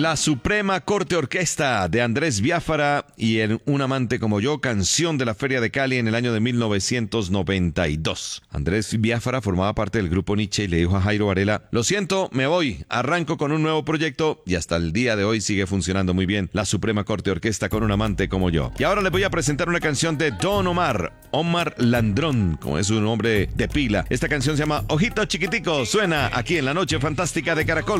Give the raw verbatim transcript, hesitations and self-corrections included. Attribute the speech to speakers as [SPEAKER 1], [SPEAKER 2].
[SPEAKER 1] La Suprema Corte Orquesta de Andrés Biafara y en Un amante como yo, canción de la Feria de Cali en el año de mil novecientos noventa y dos. Andrés Biafara formaba parte del grupo Nietzsche y le dijo a Jairo Varela: lo siento, me voy, arranco con un nuevo proyecto, y hasta el día de hoy sigue funcionando muy bien la Suprema Corte Orquesta con Un amante como yo. Y ahora les voy a presentar una canción de Don Omar, Omar Landrón, como es su nombre de pila. Esta canción se llama Ojitos Chiquiticos, suena aquí en la Noche Fantástica de Caracol.